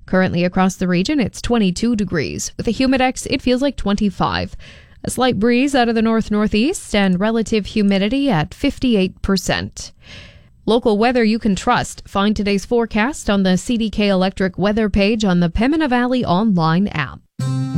Currently across the region, it's 22 degrees. With a Humidex, it feels like 25. A slight breeze out of the north-northeast and relative humidity at 58%. Local weather you can trust. Find today's forecast on the CDK Electric weather page on the Pembina Valley online app.